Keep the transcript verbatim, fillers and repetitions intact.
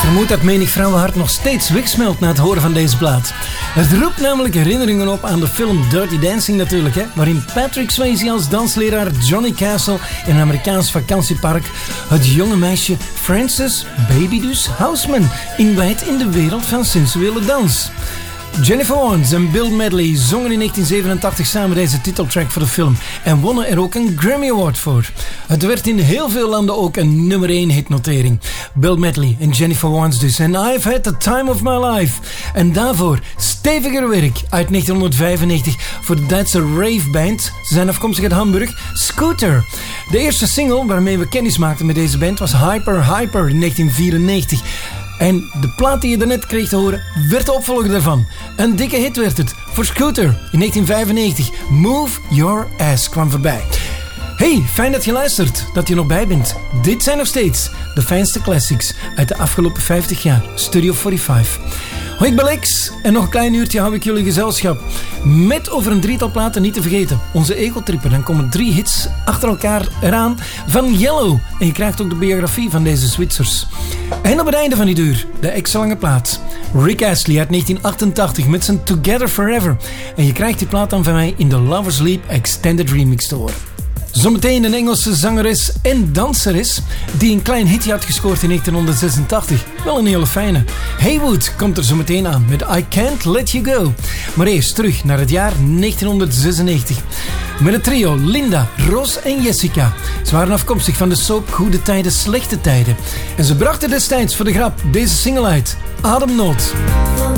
vermoed dat menig vrouwenhart nog steeds wegsmelt na het horen van deze plaat. Het roept namelijk herinneringen op aan de film Dirty Dancing natuurlijk, hè, waarin Patrick Swayze als dansleraar Johnny Castle in een Amerikaans vakantiepark het jonge meisje Frances Baby dus Houseman inwijdt in de wereld van sensuele dans. Jennifer Warnes en Bill Medley zongen in negentien zevenentachtig samen deze titeltrack voor de film en wonnen er ook een Grammy Award voor. Het werd in heel veel landen ook een nummer één hitnotering. Bill Medley en Jennifer Warnes dus. En I've had the time of my life. En daarvoor steviger werk uit negentien vijfennegentig voor de Duitse raveband. Ze zijn afkomstig uit Hamburg. Scooter. De eerste single waarmee we kennis maakten met deze band was Hyper Hyper in negentien vierennegentig. En de plaat die je daarnet kreeg te horen, werd de opvolger daarvan. Een dikke hit werd het voor Scooter in negentien vijfennegentig. Move Your Ass kwam voorbij. Hey, fijn dat je luistert, dat je nog bij bent. Dit zijn nog steeds de fijnste classics uit de afgelopen vijftig jaar. Studio vijfenveertig. Hoi, ik ben Lex en nog een klein uurtje hou ik jullie gezelschap. Met over een drietal platen niet te vergeten. Onze egotripper. Dan komen drie hits achter elkaar eraan van Yellow. En je krijgt ook de biografie van deze Zwitsers. En op het einde van die uur, de extra lange plaat. Rick Astley uit negentien achtentachtig met zijn Together Forever. En je krijgt die plaat dan van mij in de Lover's Leap Extended Remix te horen. Zometeen een Engelse zangeres en danseres die een klein hitje had gescoord in negentien zesentachtig. Wel een hele fijne. Haywood komt er zometeen aan met I Can't Let You Go. Maar eerst terug naar het jaar negentien zesennegentig. Met het trio Linda, Roos en Jessica. Ze waren afkomstig van de soap Goede Tijden, Slechte Tijden. En ze brachten destijds voor de grap deze single uit. Ademnood. Voorbij